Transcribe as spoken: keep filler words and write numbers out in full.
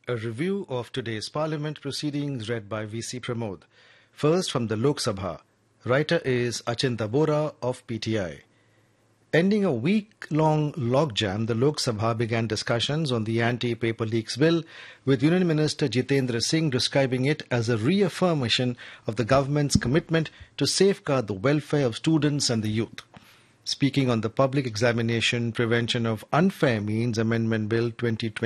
A review of today's Parliament proceedings read by V C Pramod. First from the Lok Sabha. Writer is Achinta Bora of P T I. Ending a week-long logjam, the Lok Sabha began discussions on the Anti-Paper Leaks Bill, with Union Minister Jitendra Singh describing it as a reaffirmation of the government's commitment to safeguard the welfare of students and the youth. Speaking on the Public Examination Prevention of Unfair Means Amendment Bill twenty twenty,